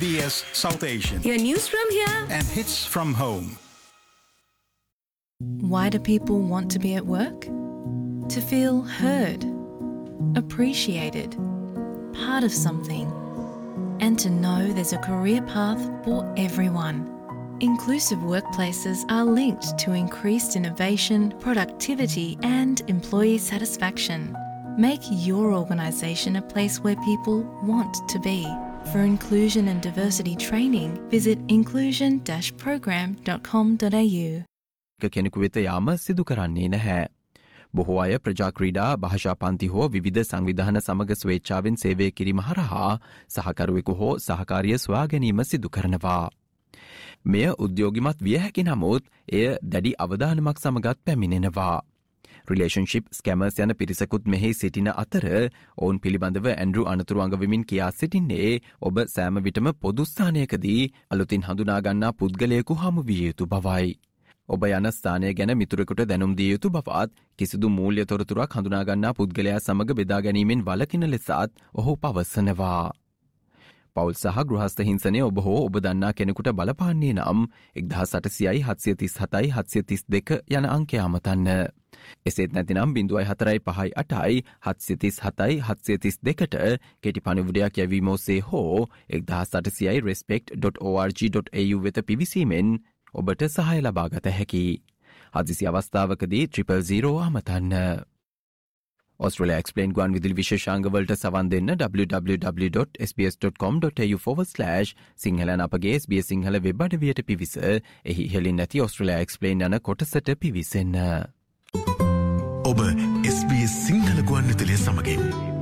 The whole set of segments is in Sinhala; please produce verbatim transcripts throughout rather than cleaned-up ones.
B S South Asian. Your news from here And hits from home. Why do people want to be at work? To feel heard, appreciated, part of something, and to know there's a career path for everyone. Inclusive workplaces are linked to increased innovation, productivity, and employee satisfaction. Make your organisation a place where people want to be. For inclusion and diversity training, visit inclusion dash program dot com dot a u. කෙනෙකු වෙත යාම සිදු කරන්නේ නැහැ. බොහෝ අය ප්‍රජා ක්‍රීඩා භාෂා පන්ති හෝ විවිධ සංවිධාන සමග ස්වේච්ඡාවෙන් සේවය කිරීම හරහා සහකරුවෙකු හෝ සහකාරිය සොයා ගැනීම සිදු කරනවා. මෙය උද්‍යෝගිමත් විය හැකි නමුත් එය දැඩි අවධානමක් සමගත් පැමිණෙනවා. රිලේෂන්ෂිප් ස්කැමර්ස් යන පිරිසකුත් මෙහි සිටින අතර ඔවුන් පිළිබඳව ඇන්ඩ්‍රු අනතුරු අඟවමින් කියා සිටින්නේ ඔබ සෑම විටම පොදු ස්ථානයකදී අලුතින් හඳුනාගන්නා පුද්ගලයෙකු හමු විය යුතු බවයි. ඔබ යන ස්ථානය ගැන මිතුරෙකුට දැනුම් දිය යුතු බවත් කිසිදු මූල්‍ය තොරතුරක් හඳුනාගන්නා පුද්ගලයා සමග බෙදා ගැනීමෙන් වළකින ලෙසත් ඔහු පවසනවා. පවුල් සහ ගෘහස්ත හිංසනය ඔබ හෝ ඔබ දන්නා කෙනෙකුට බලපාන්නේ නම් එක්දහස් අටසියයි හත්සිය තිස් හතයි හත්සිය තිස් දෙක යන අංකය අමතන්න. එසේත් නැතිනම් බිංදුවයි හතරයි පහයි අටයි හත්සිය තිස් හතයි හත්සිය තිස් දෙකට කෙටි පණිවුඩයක් යැවීම ඔස්සේ හෝ එක්දහස් අටසියයි respect dot org dot a u වෙත පිවිසීමෙන් ඔබට සහාය ලබාගත හැකි. හදිසි අවස්ථාවකදී ත්‍රිපල් සීරෝ අමතන්න. Australia Explain ගුවන් විදුලි විශේෂාංගවලට සවන් දෙන්න w w w dot s b s dot com dot a u forward slash සිංහලන අපගේ S B S Sinhala web අඩවියට පිවිස එහි ඉහළින් නැති Australia Explain යන කොටසට පිවිසෙන්න. ඔබ S B S සිංහල ගුවන් විදුලිය සමගින්.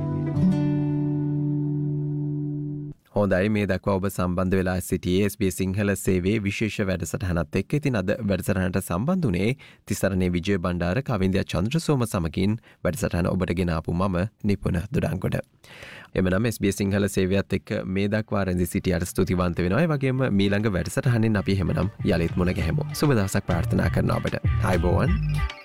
හොඳයි මේ දක්වා ඔබ සම්බන්ධ වෙලා සිටියේ S B S සිංහල සේවයේ විශේෂ වැඩසටහනත් එක්ක. ඉතින් අද වැඩසටහනට සම්බන්ධ වුණේ තිසරණේ විජය බණ්ඩාර කවින්දයා චන්ද්‍රසෝම සමගින් වැඩසටහන ඔබට ගෙන ආපු මම නිපුණ දුඩංගොඩ. එමනම් S B S සිංහල සේවයත් එක්ක මේ දක්වා රැඳී සිටියට ස්තුතිවන්ත වෙනවා. ඒ වගේම මීළඟ වැඩසටහනෙන් අපි එහෙමනම් යලිත් මුණ ගැහෙමු. සුබ දවසක් ප්‍රාර්ථනා කරනවා ඔබට. ආයුබෝවන්.